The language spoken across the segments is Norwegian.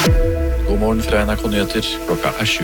God morgen fra NRK Nyheter, klokka 7.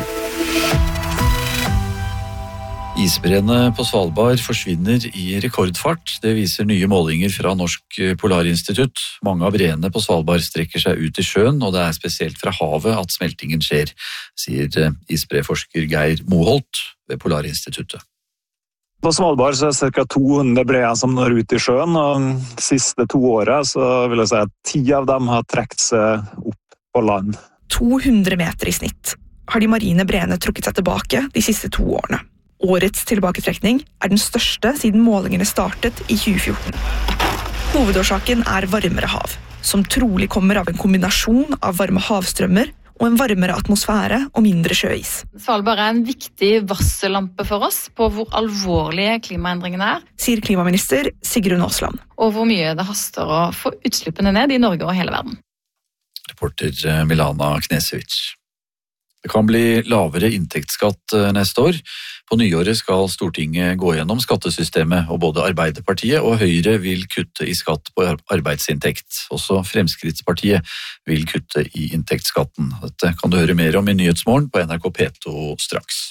Isbreene på Svalbard forsvinner i rekordfart. Det viser nye målinger fra Norsk Polarinstitutt. Mange av breene på Svalbard strekker seg ut i sjøen, og det er spesielt fra havet at smeltingen skjer, sier isbreforsker Geir Moholt ved Polarinstituttet. På Svalbard så er det ca. 200 breer som når ut i sjøen, og de siste 2 årene så vil jeg si at 10 av dem har trekt seg opp på land. 200 meter i snitt har de marine breene trukket seg tilbake de siste 2 årene. Årets tilbaketrekning er den største siden målingene startet i 2014. Hovedårsaken er varmere hav, som trolig kommer av en kombinasjon av varme havstrømmer og en varmere atmosfære og mindre sjøis. Svalbard er en viktig varsellampe for oss på hvor alvorlige klimaendringene er, sier klimaminister Sigrun Aasland. Og hvor mye det haster å få utslippene ned i Norge og hele verden. Reporter Milana Knesevic. Det kan bli lavere inntektsskatt neste år. På nyåret skal Stortinget gå gjennom skattesystemet, og både Arbeiderpartiet og Høyre vil kutte i skatt på arbeidsinntekt. Også Fremskrittspartiet vil kutte i inntektsskatten. Dette kan du høre mer om i Nyhetsmorgen på NRK P2 straks.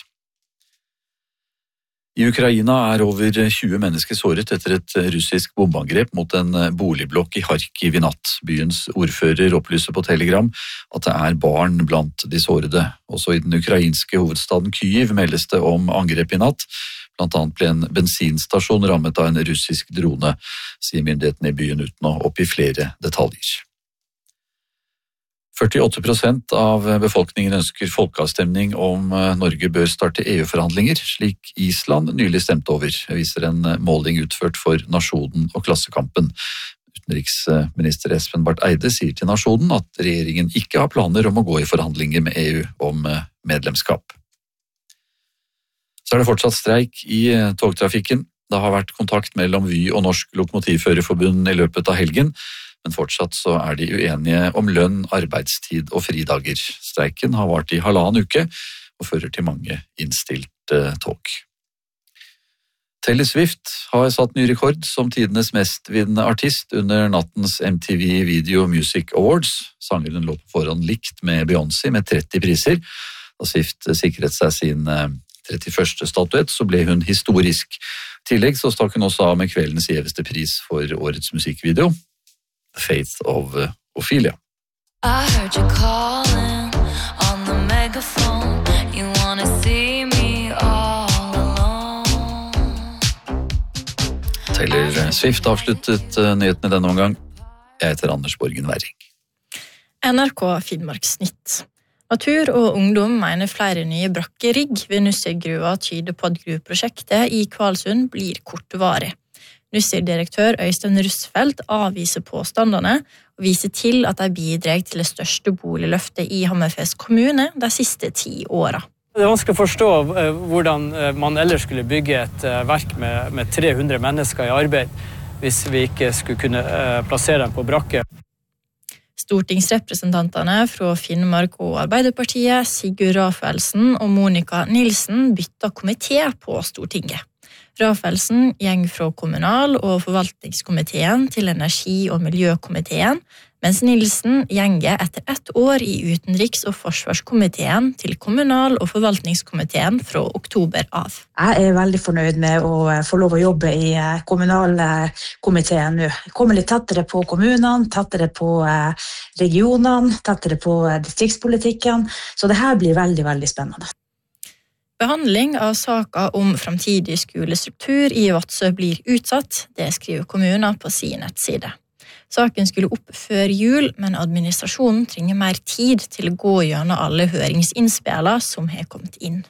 I Ukraina er over 20 mennesker såret etter et russisk bombeangrep mot en boligblokk i Kharkiv i natt. Byens ordfører opplyser på Telegram at det er barn blant de sårede. Også i den ukrainske hovedstaden Kyiv meldes det om angrep i natt. Blant annet ble en bensinstasjon rammet av en russisk drone, sier myndighetene i byen uten å oppgi flere detaljer. 48% av befolkningen ønsker folkeavstemning om Norge bør starte EU-forhandlinger, slik Island nylig stemte over, viser en måling utført for Nasjonen og Klassekampen. Utenriksminister Espen Barth Eide sier til Nasjonen at regjeringen ikke har planer om å gå i forhandlinger med EU om medlemskap. Så er det fortsatt streik i togtrafikken. Det har vært kontakt mellom Vy og Norsk Lokomotivførerforbund i løpet av helgen, men fortsatt så er de uenige om lønn, arbeidstid og fridager. Streiken har vart i 1,5 uke og fører til mange innstilte tog. Taylor Swift har satt ny rekord som tidenes mestvinnende artist under nattens MTV Video Music Awards. Sangeren lå på forhånd likt med Beyoncé med 30 priser. Da Swift sikret seg sin 31. statuett, så ble hun historisk. I tillegg så stakk hun også av med kveldens gjeveste pris for årets musikkvideo, Faith of Ophelia. I heard you calling on the megaphone. You wanna see me all alone. Taylor Swift avsluttet nyhetene denne omgang. Jeg heter Anders Borgen Werring. NRK Finnmarksnytt. Natur og ungdom mener flere nye brakkerigg ved Nussir-gruva tyder på at gruveprosjektet i Kvalsund blir kortvarig. Nussir-direktør Øystein Russfeldt avviser påstandene og viser til at de bidrar til det største boligløftet i Hammerfest kommune de siste 10 årene. Det er vanskelig å forstå hvordan man ellers skulle bygge et verk med 300 mennesker i arbeid hvis vi ikke skulle kunne plassere dem på brakke. Stortingsrepresentantene fra Finnmark og Arbeiderpartiet, Sigurd Rafaelsen og Monica Nilsen, bytta komité på Stortinget. Rafaelsen gjeng fra kommunal- og forvaltningskomiteen til energi- og miljøkomiteen, mens Nilsen gjenger etter 1 år i utenriks- og forsvarskomiteen til kommunal- og forvaltningskomiteen fra oktober av. Jeg er veldig fornøyd med å få lov å jobbe i kommunalkomiteen nå. Komme litt tettere på kommunene, tettere på regionene, tettere på distriktspolitikken, så det her blir veldig, veldig spennende. Behandling av saker om framtidig skolestruktur i Vadsø blir utsatt, det skriver kommunen på sin nettside. Saken skulle opp før jul, men administrasjonen trenger mer tid til å gå gjennom alle høringsinnspillene som har kommet inn.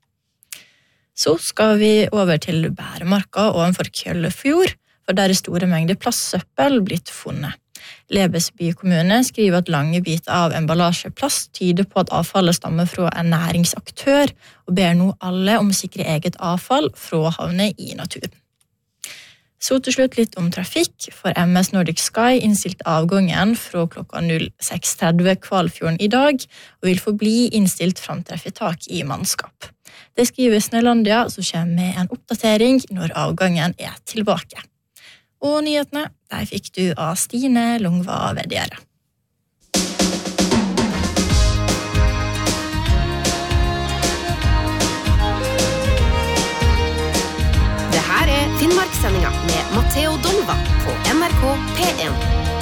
Så skal vi over til Bæremarka ovenfor Kjøllefjord, for der er store mengder plastsøppel blitt funnet. Lebesby kommune skriver at lange biter av emballasjeplast tyder på at avfallet stammer fra en næringsaktør, og ber nå alle om å sikre eget avfall fra å havne i naturen. Så til slutt litt om trafikk, for MS Nordic Sky innstilte avgangen fra klokka 06:30 Kvalfjorden i dag, og vil forbli innstilt fram til tak i mannskap. Det skriver Snølandia, som kommer med en oppdatering når avgangen er tilbake. Og nyhetene, der fikk du av Stine Lungva Vedgjere. Finnmarkssendinga med Matteo Dolva på NRK P1.